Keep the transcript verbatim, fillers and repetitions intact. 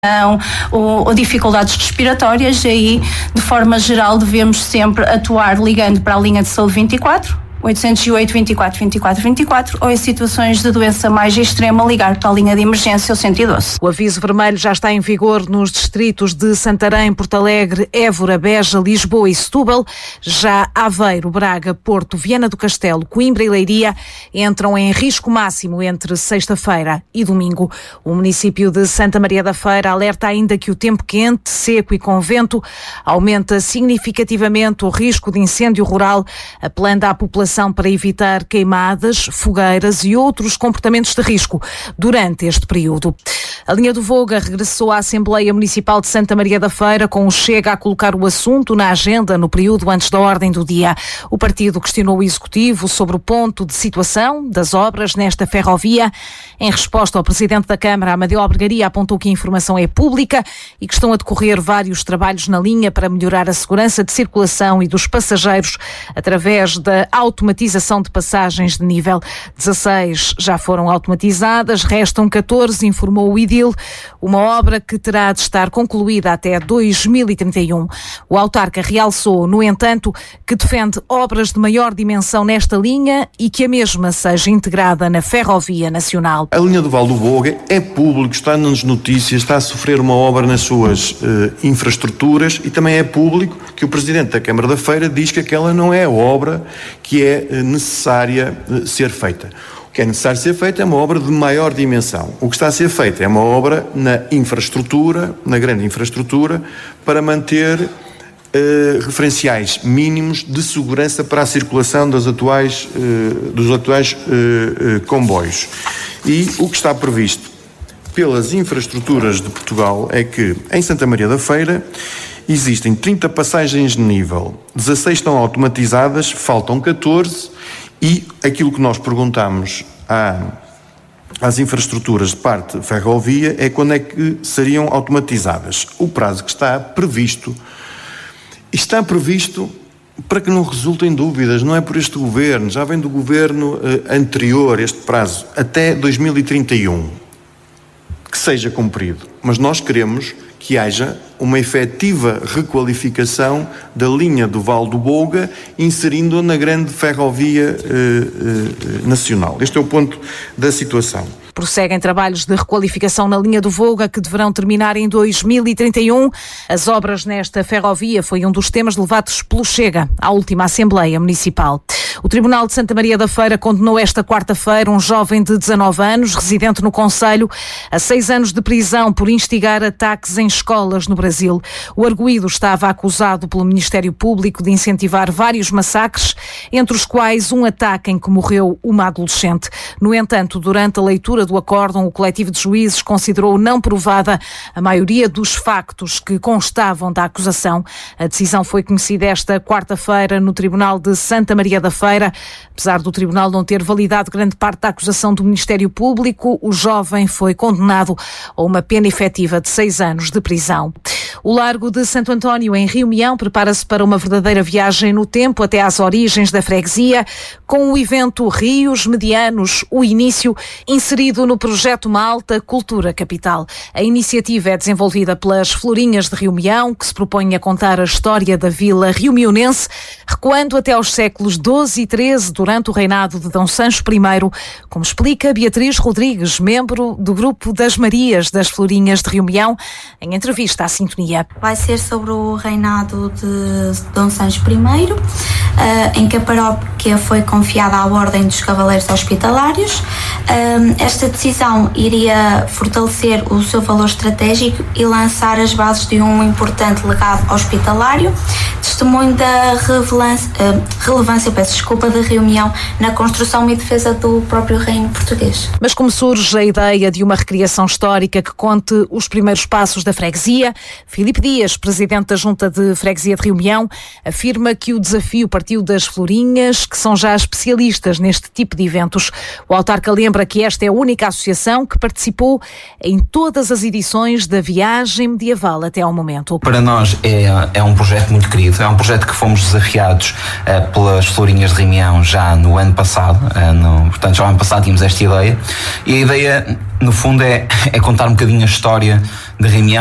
Ou, ou dificuldades respiratórias, e aí, de forma geral, devemos sempre atuar ligando para a linha de saúde vinte e quatro, oitocentos e oito, vinte e quatro, vinte e quatro, vinte e quatro, ou em situações de doença mais extrema, ligar para a linha de emergência, o cento e doze. O aviso vermelho já está em vigor nos distritos de Santarém, Porto Alegre, Évora, Beja, Lisboa e Setúbal. Já Aveiro, Braga, Porto, Viana do Castelo, Coimbra e Leiria entram em risco máximo entre sexta-feira e domingo. O município de Santa Maria da Feira alerta ainda que o tempo quente, seco e com vento aumenta significativamente o risco de incêndio rural, apelando à população para evitar queimadas, fogueiras e outros comportamentos de risco durante este período. A linha do Voga regressou à Assembleia Municipal de Santa Maria da Feira com o Chega a colocar o assunto na agenda no período antes da ordem do dia. O partido questionou o Executivo sobre o ponto de situação das obras nesta ferrovia. Em resposta ao Presidente da Câmara, Amadeu Albergaria apontou que a informação é pública e que estão a decorrer vários trabalhos na linha para melhorar a segurança de circulação e dos passageiros através da automatização de passagens de nível. dezasseis já foram automatizadas, restam catorze, informou o Idil, uma obra que terá de estar concluída até dois mil e trinta e um. O autarca realçou, no entanto, que defende obras de maior dimensão nesta linha e que a mesma seja integrada na Ferrovia Nacional. A linha do Val do Voga é público, está nas notícias, está a sofrer uma obra nas suas eh, infraestruturas, e também é público que o Presidente da Câmara da Feira diz que aquela não é a obra que é eh, necessária eh, ser feita. O que é necessário ser feito é uma obra de maior dimensão. O que está a ser feito é uma obra na infraestrutura, na grande infraestrutura, para manter Uh, referenciais mínimos de segurança para a circulação das atuais, uh, dos atuais uh, uh, comboios. E o que está previsto pelas infraestruturas de Portugal é que em Santa Maria da Feira existem trinta passagens de nível, dezasseis estão automatizadas, faltam catorze, e aquilo que nós perguntamos à às infraestruturas de parte ferrovia é quando é que seriam automatizadas. O prazo que está previsto Está previsto para que não resultem dúvidas, não é por este governo, já vem do governo eh, anterior, este prazo, até dois mil e trinta e um, que seja cumprido. Mas nós queremos que haja uma efetiva requalificação da linha do Val do Voga, inserindo-a na grande ferrovia eh, eh, nacional. Este é o ponto da situação. Prosseguem trabalhos de requalificação na linha do Voga que deverão terminar em dois mil e trinta e um. As obras nesta ferrovia foi um dos temas levados pelo Chega à última Assembleia Municipal. O Tribunal de Santa Maria da Feira condenou esta quarta-feira um jovem de dezanove anos, residente no concelho, a seis anos de prisão por instigar ataques em escolas no Brasil. O arguido estava acusado pelo Ministério Público de incentivar vários massacres, entre os quais um ataque em que morreu uma adolescente. No entanto, durante a leitura do acórdão, o coletivo de juízes considerou não provada a maioria dos factos que constavam da acusação. A decisão foi conhecida esta quarta-feira no Tribunal de Santa Maria da Feira. Apesar do Tribunal não ter validado grande parte da acusação do Ministério Público, o jovem foi condenado a uma pena efetiva de seis anos de prisão. O Largo de Santo António, em Rio Maior, prepara-se para uma verdadeira viagem no tempo até às origens da freguesia, com o evento Rios Medianos, o início, inserido no projeto Malta Cultura Capital. A iniciativa é desenvolvida pelas Florinhas de Rio Maior, que se propõem a contar a história da vila riomionense, recuando até aos séculos doze e treze, durante o reinado de Dom Sancho I, como explica Beatriz Rodrigues, membro do Grupo das Marias das Florinhas de Rio Maior, em entrevista à Sintonia. Vai ser sobre o reinado de Dom Sancho I, em que a paróquia foi confiada à Ordem dos Cavaleiros Hospitalários. Esta decisão iria fortalecer o seu valor estratégico e lançar as bases de um importante legado hospitalário, testemunho da relevância, peço desculpa, de Rio Maior na construção e defesa do próprio reino português. Mas como surge a ideia de uma recriação histórica que conte os primeiros passos da freguesia? Filipe Dias, presidente da Junta de Freguesia de Rio Meião, afirma que o desafio partiu das Florinhas, que são já especialistas neste tipo de eventos. O autarca lembra que esta é a única associação que participou em todas as edições da viagem medieval até ao momento. Para nós é, é um projeto muito querido, é um projeto que fomos desafiados uh, pelas Florinhas de Rio Meião já no ano passado, uh, no, portanto já no ano passado tínhamos esta ideia, e a ideia no fundo é, é contar um bocadinho a história de Rio Meião.